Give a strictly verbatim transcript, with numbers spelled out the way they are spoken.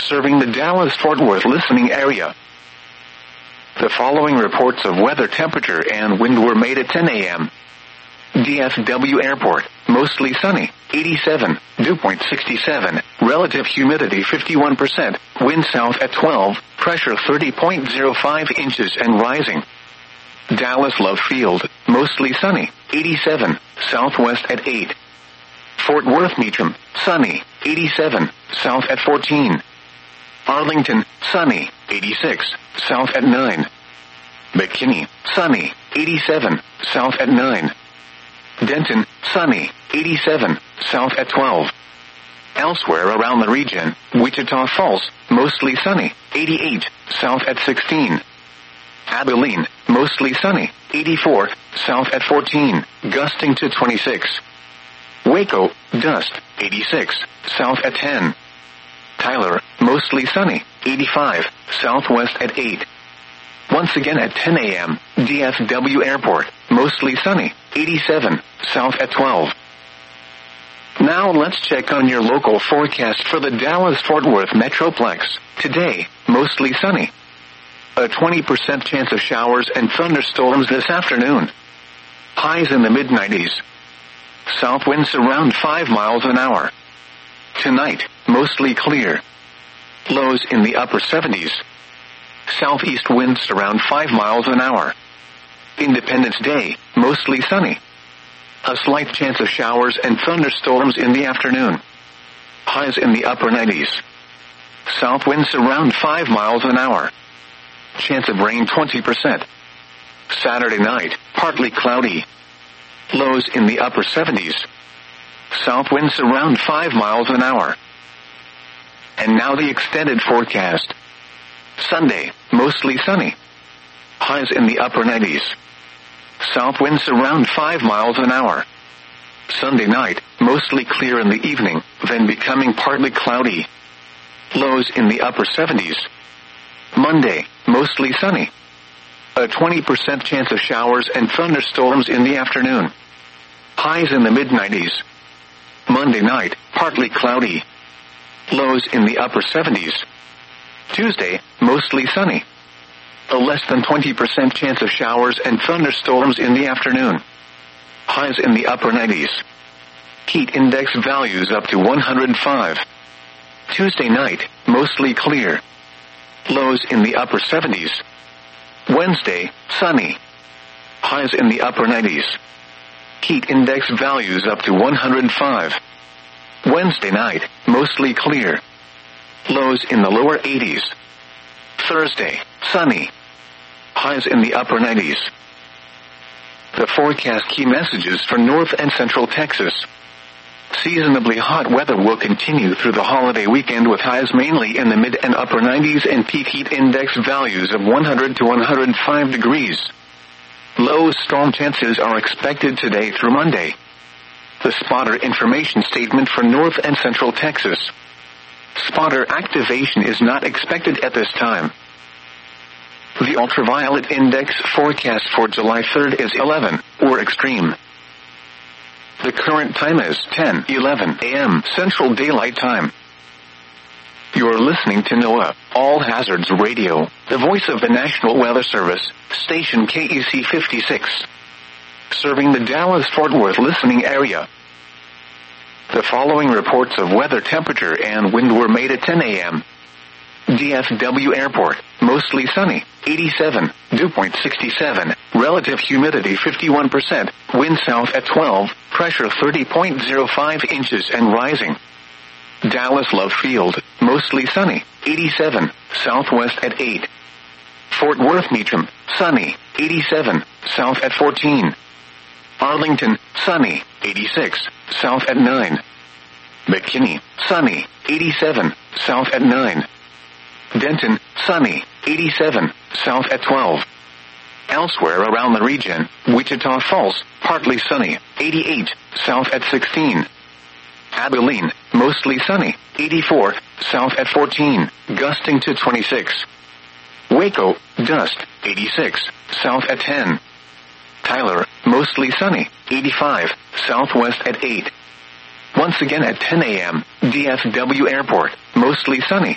serving the Dallas-Fort Worth listening area. The following reports of weather, temperature, and wind were made at ten a.m. D F W Airport, mostly sunny, eighty-seven, dew point sixty-seven, relative humidity fifty-one percent, wind south at twelve, pressure thirty point zero five inches and rising. Dallas Love Field, mostly sunny, eighty-seven, southwest at eight. Fort Worth Meacham, sunny, eighty-seven, south at fourteen. Arlington, sunny, eighty-six, south at nine. McKinney, sunny, eighty-seven, south at nine. Denton, sunny, eighty-seven, south at twelve. Elsewhere around the region, Wichita Falls, mostly sunny, eighty-eight, south at sixteen. Abilene, mostly sunny, eighty-four, south at fourteen, gusting to twenty-six. Waco, dust, eighty-six, south at ten. Tyler, mostly sunny, eighty-five, southwest at eight. Once again at ten a.m., D F W Airport, mostly sunny, eighty-seven, south at twelve. Now let's check on your local forecast for the Dallas-Fort Worth Metroplex. Today, mostly sunny. A twenty percent chance of showers and thunderstorms this afternoon. Highs in the mid nineties. South winds around five miles an hour. Tonight, mostly clear. Lows in the upper seventies. Southeast winds around five miles an hour. Independence Day, mostly sunny. A slight chance of showers and thunderstorms in the afternoon. Highs in the upper nineties. South winds around five miles an hour. Chance of rain twenty percent. Saturday night, partly cloudy. Lows in the upper seventies. South winds around five miles an hour. And now the extended forecast. Sunday, mostly sunny. Highs in the upper nineties. South winds around five miles an hour. Sunday night, mostly clear in the evening, then becoming partly cloudy. Lows in the upper seventies. Monday, mostly sunny. A twenty percent chance of showers and thunderstorms in the afternoon. Highs in the mid nineties. Monday night, partly cloudy. Lows in the upper seventies. Tuesday, mostly sunny. A less than twenty percent chance of showers and thunderstorms in the afternoon. Highs in the upper nineties. Heat index values up to one hundred five. Tuesday night, mostly clear. Lows in the upper seventies. Wednesday, sunny. Highs in the upper nineties. Heat index values up to one hundred five. Wednesday night, mostly clear. Lows in the lower eighties. Thursday, sunny. Highs in the upper nineties. The forecast key messages for North and Central Texas. Seasonably hot weather will continue through the holiday weekend with highs mainly in the mid and upper nineties and peak heat index values of one hundred to one hundred five degrees. Low storm chances are expected today through Monday. The spotter information statement for North and Central Texas. Spotter activation is not expected at this time. The ultraviolet index forecast for July third is eleven, or extreme. The current time is ten eleven a.m. Central Daylight Time. You're listening to NOAA, All Hazards Radio, the voice of the National Weather Service, station K E C fifty-six. Serving the Dallas-Fort Worth listening area. The following reports of weather, temperature, and wind were made at ten a.m. D F W Airport, mostly sunny, eighty-seven, dew point sixty-seven, relative humidity fifty-one percent, wind south at twelve, pressure thirty point zero five inches and rising. Dallas Love Field, mostly sunny, eighty-seven, southwest at eight. Fort Worth Meacham, sunny, eighty-seven, south at fourteen. Arlington, sunny, eighty-six, south at nine. McKinney, sunny, eighty-seven, south at nine. Denton, sunny, eighty-seven, south at twelve. Elsewhere around the region, Wichita Falls, partly sunny, eighty-eight, south at sixteen. Abilene, mostly sunny, eighty-four, south at fourteen, gusting to twenty-six. Waco, dust, eighty-six, south at ten. Tyler, mostly sunny, eighty-five, southwest at eight. Once again at ten a.m., D F W Airport, mostly sunny,